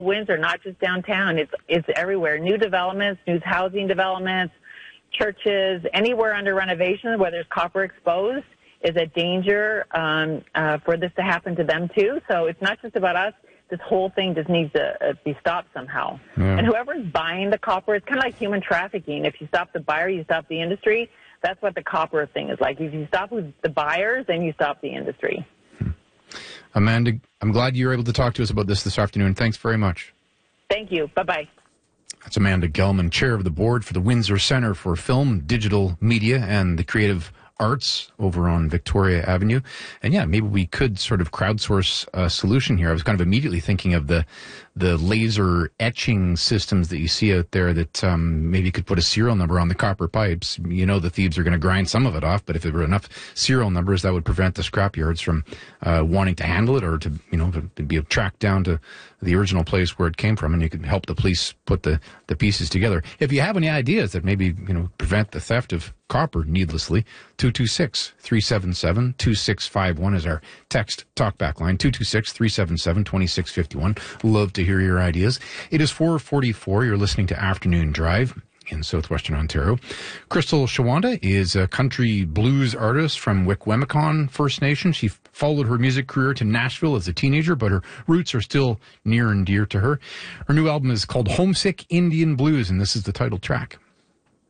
Windsor, not just downtown. It's everywhere. New developments, new housing developments, churches, anywhere under renovation where there's copper exposed is a danger for this to happen to them too. So it's not just about us. This whole thing just needs to be stopped somehow. Yeah. And whoever's buying the copper, it's kind of like human trafficking. If you stop the buyer, you stop the industry. That's what the copper thing is like. If you stop with the buyers, then you stop the industry. Amanda, I'm glad you were able to talk to us about this afternoon. Thanks very much. Thank you. Bye-bye. That's Amanda Gelman, chair of the board for the Windsor Centre for Film, Digital Media, and the Creative Arts over on Victoria Avenue. And yeah, maybe we could sort of crowdsource a solution here. I was kind of immediately thinking of the laser etching systems that you see out there that maybe could put a serial number on the copper pipes. You know, the thieves are going to grind some of it off, but if there were enough serial numbers, that would prevent the scrapyards from wanting to handle it or to, to be tracked down to the original place where it came from, and you could help the police put the pieces together. If you have any ideas that maybe, prevent the theft of copper needlessly, 226-377-2651 is our text talkback line, 226-377-2651. Love to hear your ideas. It is 4:44. You're listening to Afternoon Drive in southwestern Ontario. Crystal Shawanda is a country blues artist from Wikwemikon First Nation. She followed her music career to Nashville as a teenager, but her roots are still near and dear to her. Her new album is called Homesick Indian Blues, and this is the title track.